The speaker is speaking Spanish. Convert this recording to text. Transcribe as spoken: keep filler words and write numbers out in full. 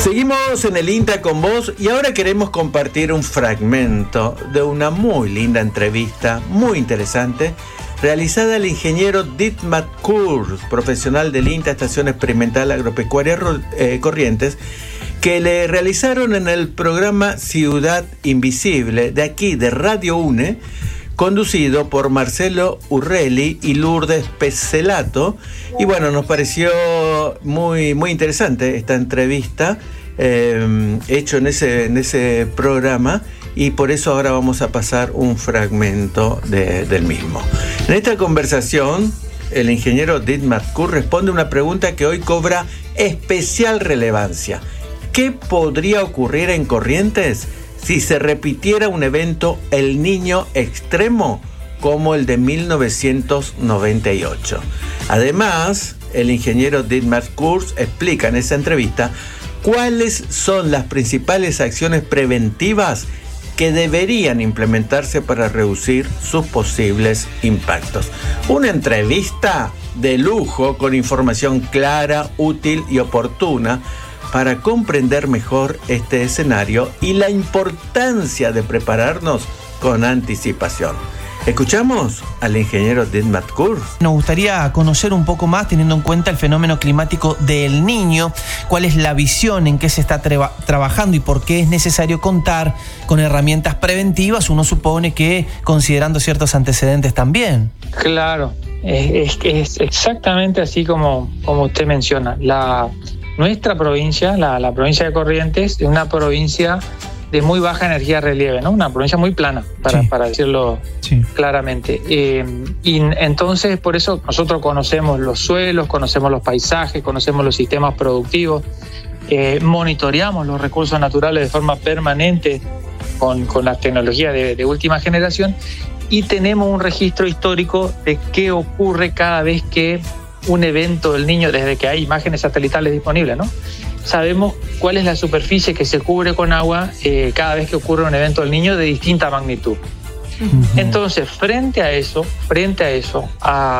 Seguimos en el INTA con vos y ahora queremos compartir un fragmento de una muy linda entrevista, muy interesante, realizada al ingeniero Dietmar Kurz, profesional del INTA Estación Experimental Agropecuaria eh, Corrientes, que le realizaron en el programa Ciudad Invisible, de aquí, de Radio UNE, conducido por Marcelo Urrelli y Lourdes Pezzelato. Y bueno, nos pareció muy, muy interesante esta entrevista eh, hecho en ese, en ese programa, y por eso ahora vamos a pasar un fragmento de, del mismo. En esta conversación, el ingeniero Dietmar Kurz responde una pregunta que hoy cobra especial relevancia. ¿Qué podría ocurrir en Corrientes si se repitiera un evento El Niño extremo como el de mil novecientos noventa y ocho? Además, el ingeniero Dietmar Kurz explica en esa entrevista cuáles son las principales acciones preventivas que deberían implementarse para reducir sus posibles impactos. Una entrevista de lujo con información clara, útil y oportuna para comprender mejor este escenario y la importancia de prepararnos con anticipación. Escuchamos al ingeniero Dietmar Kurz. Nos gustaría conocer un poco más, teniendo en cuenta el fenómeno climático del Niño, cuál es la visión, en qué se está tra- trabajando y por qué es necesario contar con herramientas preventivas, uno supone que considerando ciertos antecedentes también. Claro, es, es exactamente así como, como usted menciona. La, nuestra provincia, la, la provincia de Corrientes, es una provincia de muy baja energía relieve, ¿no? Una provincia muy plana, para, sí. para decirlo sí. claramente. Eh, y entonces, por eso nosotros conocemos los suelos, conocemos los paisajes, conocemos los sistemas productivos, eh, monitoreamos los recursos naturales de forma permanente con, con las tecnologías de, de última generación, y tenemos un registro histórico de qué ocurre cada vez que un evento del Niño, desde que hay imágenes satelitales disponibles, ¿no? Sabemos cuál es la superficie que se cubre con agua eh, cada vez que ocurre un evento del Niño de distinta magnitud. Uh-huh. Entonces, frente a eso, frente a eso, a